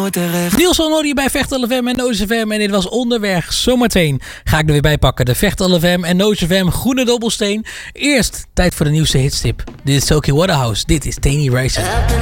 Nielson hoor je bij Vechtel FM en Noos FM en dit was Onderweg. Zometeen ga ik er weer bij pakken. De Vechtel FM en Noos FM Groene Dobbelsteen. Eerst tijd voor de nieuwste hitstip. Dit is Tokyo Waterhouse. Dit is Tiny Rising.